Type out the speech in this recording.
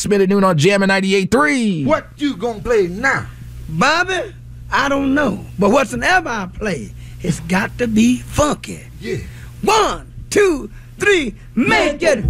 next minute noon on Jammin' 98.3. What you gonna play now? Bobby, I don't know. But whatsoever I play, it's got to be funky. Yeah. 1, 2, 3, make it